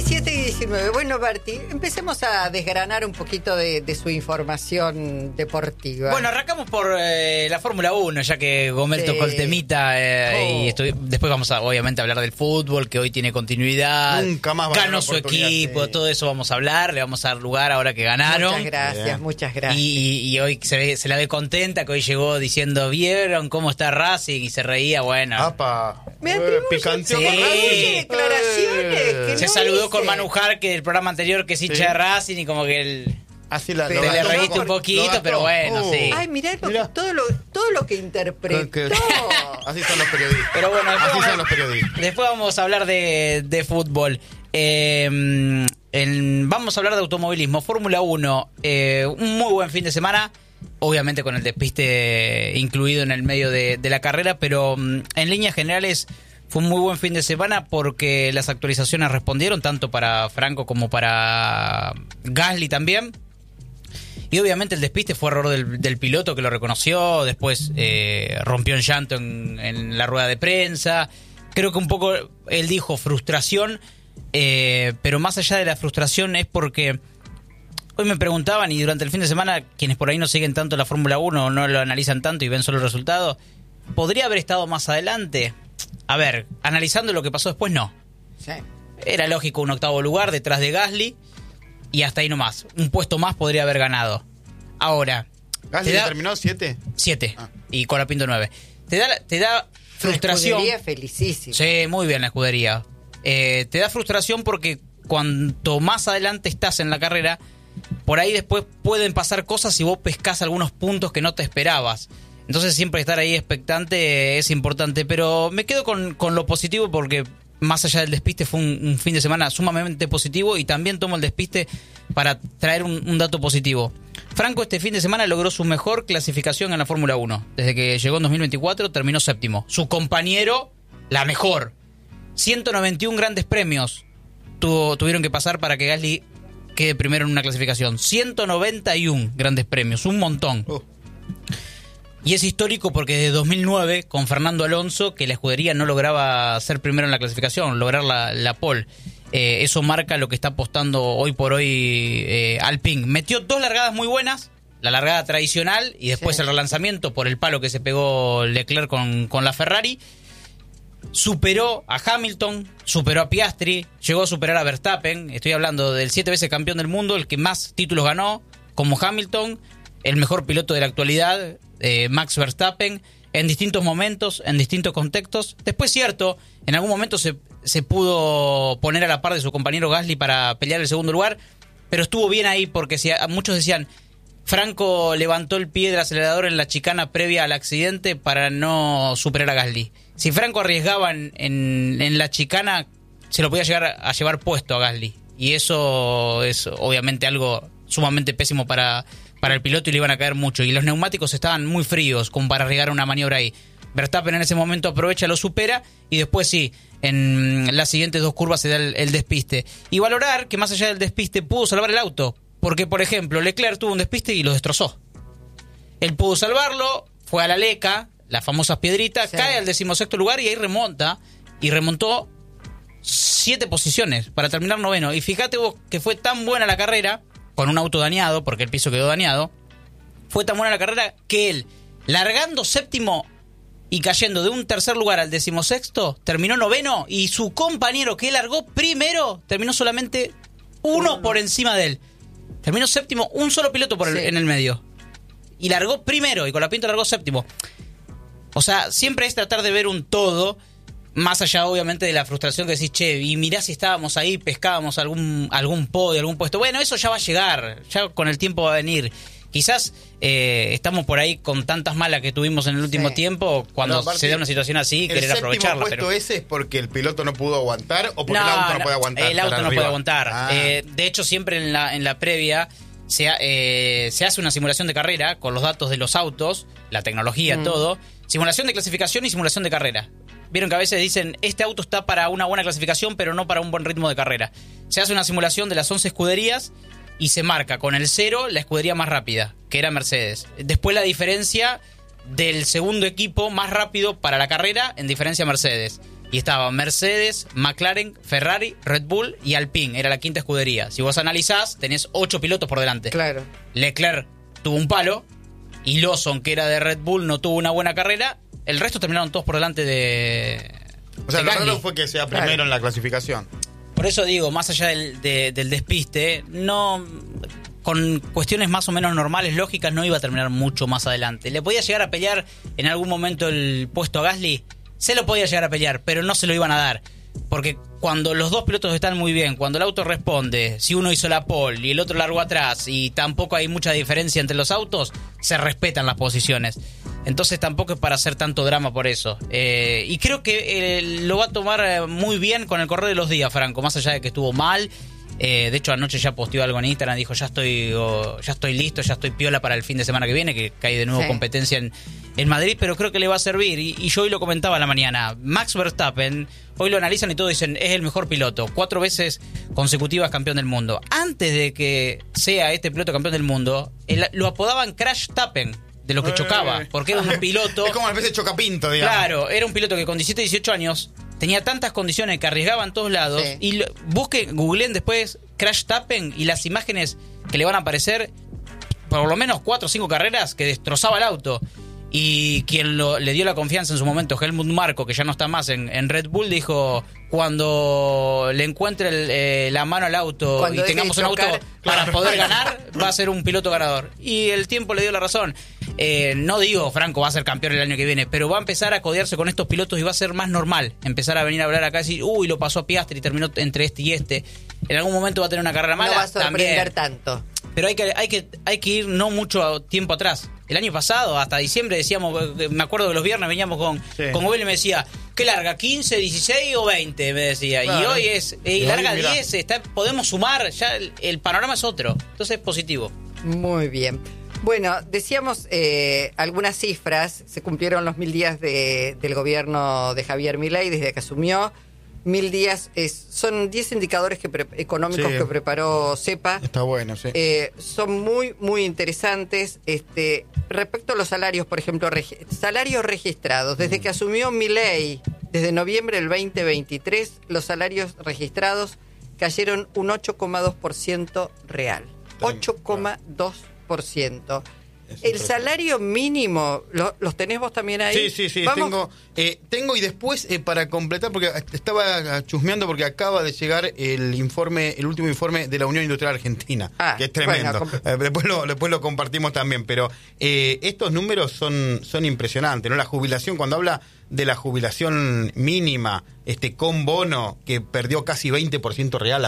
7:19. Bueno, Berti, empecemos a desgranar un poquito de su información deportiva. Bueno, arrancamos por la Fórmula 1, ya que Gomel tocó el temita. Y después vamos a, obviamente, hablar del fútbol, que hoy tiene continuidad. Nunca más ganó su equipo, todo eso vamos a hablar. Le vamos a dar lugar ahora que ganaron. Muchas gracias, bien. Muchas gracias. Y hoy se la ve contenta, que hoy llegó diciendo, ¿vieron cómo está Racing? Y se reía, bueno. ¡Apa! Me picanteó con Racing, declaraciones. Que se no saludó hice. con Manu Jarque del programa anterior, que es hincha de Racing, y como que él... Así le reíste un poquito, pero bueno, sí. Ay, mirá todo lo que interpretó. Así son los periodistas. Pero bueno, así son los periodistas. Después vamos a hablar de fútbol. Vamos a hablar de automovilismo. Fórmula 1, un muy buen fin de semana. Obviamente con el despiste incluido en el medio de la carrera, pero en líneas generales fue un muy buen fin de semana porque las actualizaciones respondieron tanto para Franco como para Gasly también. Y obviamente el despiste fue error del piloto, que lo reconoció, después rompió en llanto en la rueda de prensa. Creo que un poco él dijo frustración, pero más allá de la frustración es porque hoy me preguntaban, y durante el fin de semana quienes por ahí no siguen tanto la Fórmula 1 o no lo analizan tanto y ven solo el resultado, ¿podría haber estado más adelante? A ver, analizando lo que pasó después, no. Sí. Era lógico un octavo lugar detrás de Gasly. Y hasta ahí nomás. Un puesto más podría haber ganado. Ahora. ¿Gasly terminó 7? 7. Y Colapinto 9. Te da frustración. La escudería felicísima. Sí, muy bien la escudería. Te da frustración porque cuanto más adelante estás en la carrera, por ahí después pueden pasar cosas si vos pescás algunos puntos que no te esperabas. Entonces siempre estar ahí expectante es importante. Pero me quedo con lo positivo porque... Más allá del despiste, fue un fin de semana sumamente positivo, y también tomo el despiste para traer un dato positivo. Franco este fin de semana logró su mejor clasificación en la Fórmula 1. Desde que llegó en 2024 terminó séptimo. Su compañero, la mejor. 191 grandes premios tuvieron que pasar para que Gasly quede primero en una clasificación. 191 grandes premios, un montón. Y es histórico porque desde 2009, con Fernando Alonso, que la escudería no lograba ser primero en la clasificación, lograr la pole. Eso marca lo que está apostando hoy por hoy Alpine. Metió 2 largadas muy buenas, la largada tradicional y después el relanzamiento por el palo que se pegó Leclerc con la Ferrari. Superó a Hamilton, superó a Piastri, llegó a superar a Verstappen. Estoy hablando del 7 veces campeón del mundo, el que más títulos ganó, como Hamilton, el mejor piloto de la actualidad, Max Verstappen, en distintos momentos, en distintos contextos. Después, cierto, en algún momento se pudo poner a la par de su compañero Gasly para pelear el segundo lugar, pero estuvo bien ahí porque muchos decían, Franco levantó el pie del acelerador en la chicana previa al accidente para no superar a Gasly. Si Franco arriesgaba en la chicana, se lo podía llegar a llevar puesto a Gasly. Y eso es obviamente algo sumamente pésimo para el piloto, y le iban a caer mucho. Y los neumáticos estaban muy fríos como para arriesgar una maniobra ahí. Verstappen en ese momento aprovecha, lo supera, y después sí, en las siguientes 2 curvas se da el despiste. Y valorar que más allá del despiste pudo salvar el auto. Porque, por ejemplo, Leclerc tuvo un despiste y lo destrozó. Él pudo salvarlo, fue a la leca, las famosas piedritas, cae al 16º lugar y ahí remonta. Y remontó 7 posiciones para terminar 9º. Y fíjate vos que fue tan buena la carrera, con un auto dañado, porque el piso quedó dañado, fue tan buena la carrera que él, largando 7º y cayendo de un 3er lugar al 16º, terminó 9º, y su compañero que largó primero terminó solamente 1 por encima de él. Terminó 7º, un solo piloto en el medio. Y largó primero, y Colapinto largó 7º. O sea, siempre es tratar de ver un todo, más allá obviamente de la frustración que decís, che, y mirá si estábamos ahí, pescábamos algún podio, algún puesto. Bueno, eso ya va a llegar, ya con el tiempo va a venir. Quizás estamos por ahí con tantas malas que tuvimos en el último tiempo, cuando se da una situación así, querer aprovecharla. ¿El puesto ese es porque el piloto no pudo aguantar o porque el auto no puede aguantar? El auto no puede aguantar. De hecho, siempre en la previa se hace una simulación de carrera con los datos de los autos, la tecnología, todo. Simulación de clasificación y simulación de carrera. Vieron que a veces dicen, este auto está para una buena clasificación, pero no para un buen ritmo de carrera. Se hace una simulación de las 11 escuderías y se marca con el 0 la escudería más rápida, que era Mercedes. Después la diferencia del segundo equipo más rápido para la carrera, en diferencia Mercedes. Y estaba Mercedes, McLaren, Ferrari, Red Bull y Alpine. Era la quinta escudería. Si vos analizás, tenés 8 pilotos por delante. Claro. Leclerc tuvo un palo y Lawson, que era de Red Bull, no tuvo una buena carrera. El resto terminaron todos por delante de... O sea, de lo Gasly. raro fue que sea primero en la clasificación. Por eso digo, más allá del despiste, no, con cuestiones más o menos normales, lógicas, no iba a terminar mucho más adelante. ¿Le podía llegar a pelear en algún momento el puesto a Gasly? Se lo podía llegar a pelear, pero no se lo iban a dar. Porque cuando los dos pilotos están muy bien, cuando el auto responde, si uno hizo la pole y el otro largo atrás y tampoco hay mucha diferencia entre los autos, se respetan las posiciones. Entonces tampoco es para hacer tanto drama por eso. Y creo que lo va a tomar muy bien con el correr de los días, Franco, más allá de que estuvo mal. De hecho, anoche ya posteó algo en Instagram, dijo ya estoy listo, ya estoy piola para el fin de semana que viene, que hay de nuevo competencia en Madrid, pero creo que le va a servir. Y yo hoy lo comentaba a la mañana, Max Verstappen, hoy lo analizan y todos dicen, es el mejor piloto, 4 veces consecutivas campeón del mundo. Antes de que sea este piloto campeón del mundo, lo apodaban Crash Tappen, de lo que chocaba, porque era un piloto... Es como una especie de chocapinto, digamos. Claro, era un piloto que con 17, 18 años tenía tantas condiciones que arriesgaba en todos lados. Sí. Y googleen después Crash Tappen y las imágenes que le van a aparecer, por lo menos 4 o 5 carreras que destrozaba el auto. Y quien le dio la confianza en su momento, Helmut Marko, que ya no está más en Red Bull, dijo, cuando le encuentre la mano al auto Cuando y tengamos un auto para claro, poder ganar, va a ser un piloto ganador. Y el tiempo le dio la razón. No digo, Franco va a ser campeón el año que viene, pero va a empezar a codearse con estos pilotos y va a ser más normal empezar a venir a hablar acá y decir, uy, lo pasó a Piastri y terminó entre este y este. En algún momento va a tener una carrera mala. No va a sorprender también. tanto. Pero hay que ir no mucho tiempo atrás. El año pasado, hasta diciembre, decíamos, me acuerdo que los viernes veníamos con Gobel y me decía, ¿qué larga? ¿15, 16 o 20? Me decía. Claro. Y hoy es, larga 10, podemos sumar, ya el panorama es otro. Entonces es positivo. Muy bien. Bueno, decíamos algunas cifras. Se cumplieron los 1000 días del gobierno de Javier Milei desde que asumió. 1000 días son 10 indicadores económicos que preparó CEPA. Está bueno, sí. Son muy, muy interesantes. Respecto a los salarios, por ejemplo, salarios registrados. Desde que asumió Milei, desde noviembre del 2023, los salarios registrados cayeron un 8,2% real. 8,2%. El salario mínimo, ¿los tenés vos también ahí? Sí, Vamos. tengo y después para completar, porque estaba chusmeando porque acaba de llegar el último informe de la Unión Industrial Argentina, que es tremendo. Bueno, después lo compartimos también, pero estos números son impresionantes, ¿no? La jubilación, cuando habla de la jubilación mínima, con bono, que perdió casi 20% real